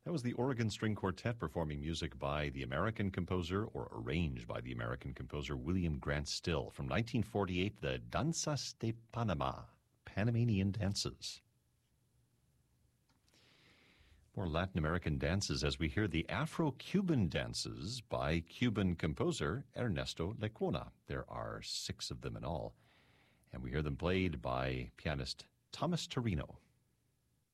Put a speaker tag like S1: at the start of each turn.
S1: That was the Oregon String Quartet performing music by the American composer, or arranged by the American composer, William Grant Still. From 1948, the Danzas de Panama, Panamanian Dances. More Latin American dances as we hear the Afro-Cuban dances by Cuban composer Ernesto Lecuona. There are 6 of them in all, and we hear them played by pianist Thomas Torino.